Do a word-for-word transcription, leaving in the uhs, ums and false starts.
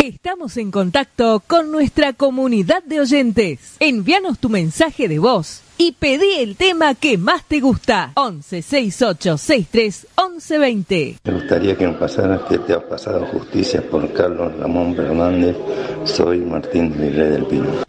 Estamos en contacto con nuestra comunidad de oyentes. Envíanos tu mensaje de voz y pedí el tema que más te gusta. once sesenta y ocho sesenta y tres once veinte. Me gustaría que nos pasaras que te ha pasado justicia por Carlos Ramón Fernández. Soy Martín de Virrey del Pino.